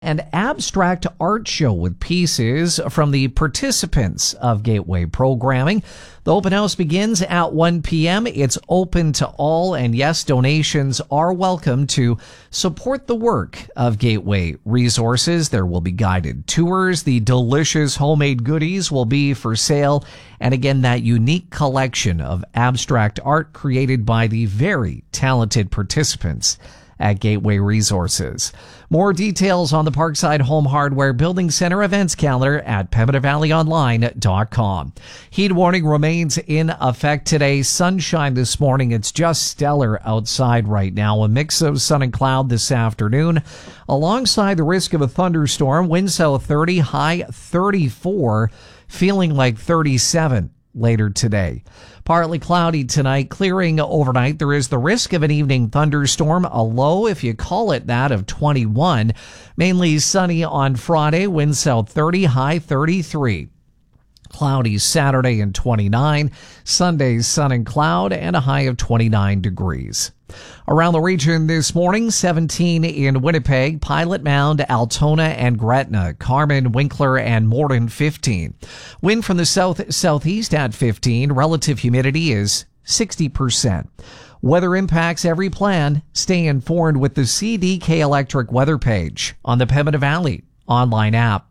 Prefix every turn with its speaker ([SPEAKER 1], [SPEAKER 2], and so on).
[SPEAKER 1] An abstract art show with pieces from the participants of Gateway programming. The open house begins at 1 p.m. It's open to all, and yes, donations are welcome to support the work of Gateway Resources. There will be guided tours. The delicious homemade goodies will be for sale. And again, that unique collection of abstract art created by the very talented participants at Gateway Resources. More details on the Parkside Home Hardware Building Center events calendar at PembinaValleyOnline.com. Heat warning remains in effect today. Sunshine this morning. It's just stellar outside right now. A mix of sun and cloud this afternoon, alongside the risk of a thunderstorm. Wind south 30, high 34, feeling like 37 later today. Partly cloudy tonight, clearing overnight. There is the risk of an evening thunderstorm, a low, if you call it that, of 21. Mainly sunny on Friday, wind south 30, high 33. Cloudy Saturday and 29. Sunday, sun and cloud and a high of 29 degrees. Around the region this morning, 17 in Winnipeg, Pilot Mound, Altona, and Gretna, Carmen, Winkler, and Morden 15. Wind from the south-southeast at 15. Relative humidity is 60%. Weather impacts every plan. Stay informed with the CDK Electric weather page on the Pembina Valley online app.